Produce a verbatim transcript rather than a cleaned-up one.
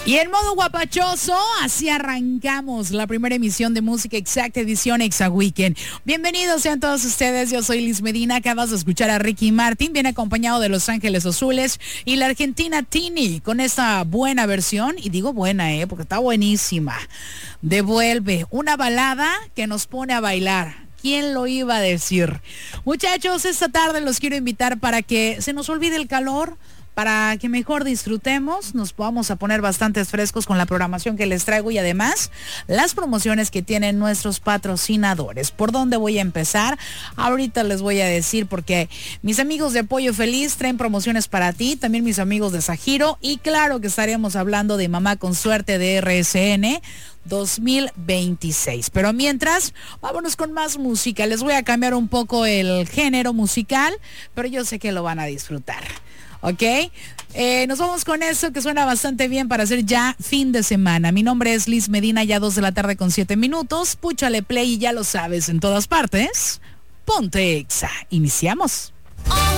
Y en modo guapachoso, así arrancamos la primera emisión de Música Exacta, edición Exa Weekend. Bienvenidos sean todos ustedes, yo soy Liz Medina, acabas de escuchar a Ricky Martin, viene acompañado de Los Ángeles Azules y la argentina Tini, con esta buena versión, y digo buena, eh, porque está buenísima. Devuelve, una balada que nos pone a bailar. ¿Quién lo iba a decir? Muchachos, esta tarde los quiero invitar para que se nos olvide el calor, para que mejor disfrutemos, nos vamos a poner bastantes frescos con la programación que les traigo y además las promociones que tienen nuestros patrocinadores. ¿Por dónde voy a empezar? Ahorita les voy a decir porque mis amigos de Pollo Feliz traen promociones para ti, también mis amigos de Sajiro y claro que estaremos hablando de Mamá con Suerte de R S N dos mil veintiséis. Pero mientras, vámonos con más música. Les voy a cambiar un poco el género musical, pero yo sé que lo van a disfrutar. ¿Ok? Eh, nos vamos con eso que suena bastante bien para hacer ya fin de semana. Mi nombre es Liz Medina, ya dos de la tarde con siete minutos. Púchale play y ya lo sabes, en todas partes. Ponte Exa. Iniciamos.